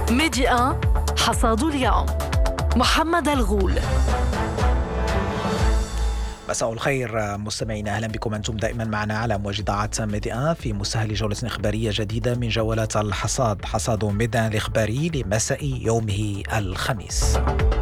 ميدي 1 حصاد اليوم محمد الغول. مساء الخير مستمعينا، أهلا بكم أنتم دائما معنا على موجة إذاعة ميدي 1 في مسهل جولة إخبارية جديدة من جولات الحصاد، حصاد ميدي 1 الإخباري لمساء يومه الخميس.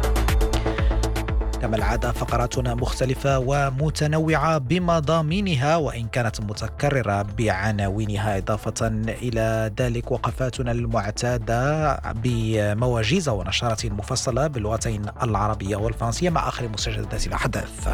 كما العادة فقراتنا مختلفة ومتنوعة بمضامينها وإن كانت متكررة بعناوينها، إضافة إلى ذلك وقفاتنا المعتادة بمواجيز ونشرات مفصلة باللغتين العربية والفرنسية مع آخر مستجدات الأحداث.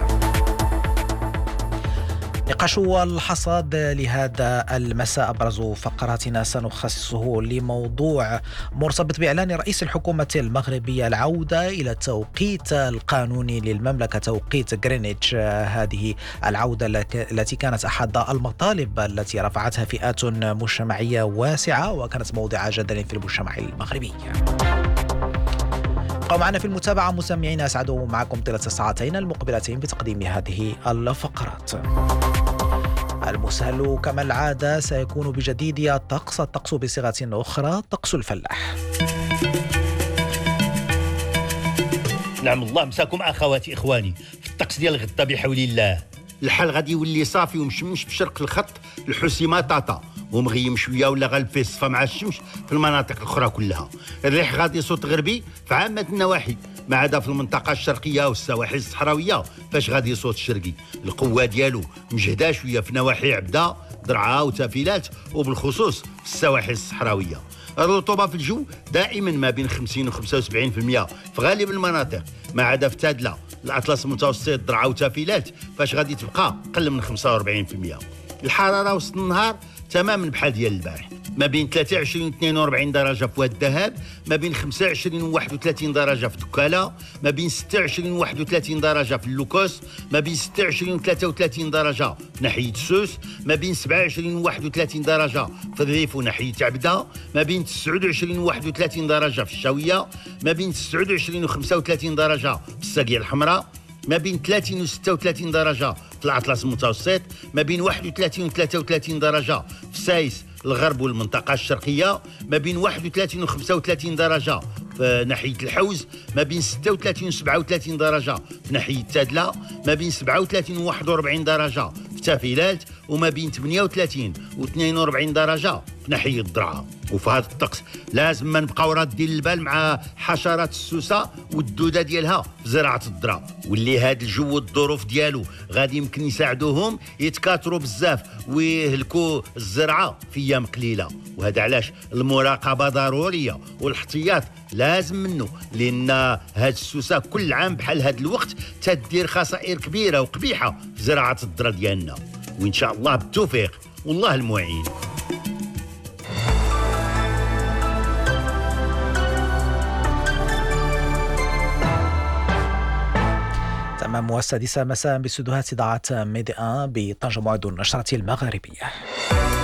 نقاش الحصاد لهذا المساء أبرز فقراتنا سنخصصه لموضوع مرتبط بإعلان رئيس الحكومة المغربية العودة إلى التوقيت القانوني للمملكة، توقيت غرينتش. هذه العودة التي كانت أحد المطالب التي رفعتها فئات مجتمعية واسعة وكانت موضع جدل في المجتمع المغربي. بقوا معنا في المتابعة مستمعينا، أسعد معكم طيلة الساعتين المقبلتين بتقديم هذه الفقرات. المسهل كما العادة سيكون بجديد الطقس بصيغة أخرى، طقس الفلاح. نعم الله مساكم أخواتي إخواني في الطقس ديال غدا بحول الله. الحال غادي يولي صافي ومشمش بشرق الخط الحسيمة طاطا، ومغيم شويه ولا غالب فيه الصفا مع الشمس في المناطق الاخرى كلها. الريح غادي صوت غربي في عامه النواحي ما عدا في المنطقه الشرقيه والسواحل الصحراويه فاش غادي صوت الشرقي. القوه ديالو مجهده شويه في نواحي عبده درعا وتافيلات وبالخصوص في السواحل الصحراويه. الرطوبه في الجو دائما ما بين 50 و 75% في غالب المناطق ما عدا في تادله الاطلس المتوسط درعا وتافيلات فاش غادي تبقى اقل من 45%. الحراره وسط النهار تماما بحال ديال البارح، ما بين 23 و 42 درجه في واد الذهب، ما بين 25 و 31 درجه في دكاله، ما بين 26 و 31 درجه في اللوكوس، ما بين 26 و 33 درجه في ناحيه السوس، ما بين 27 و 31 درجه في الريف وناحيه عبده، ما بين 29 و 31 درجه في الشاويه، ما بين 29 و 35 درجه في الساقيه الحمراء، ما بين 30 و 36 درجة في الأطلس المتوسط، ما بين 31 و 33 درجة في سايس الغرب والمنطقة الشرقية، ما بين 31 و 35 درجة في ناحية الحوز، ما بين 36 و 37 درجة في ناحية تادلة، ما بين 37 و 41 درجة في تافيلات، وما بين 38 و 42 درجة في ناحية الضرعة. وفي هذا الطقس لازم ما نبقاو رادين البال مع حشرات السوسة والدودة ديالها في زراعة الذرة، واللي هذا الجو والظروف ديالو غادي يمكن يساعدوهم يتكاثروا بزاف ويهلكوا الزرعة في أيام قليلة. وهذا علاش المراقبة ضرورية والاحتياط لازم منه، لأن هاد السوسة كل عام بحال هاد الوقت تدير خسائر كبيرة وقبيحة في زراعة الذرة ديالنا. وإن شاء الله بالتوفيق والله المعين. تمام، والسادسة مساء باستديوهات إذاعة ميدي 1 بطنجة، موعد النشرة المغربية.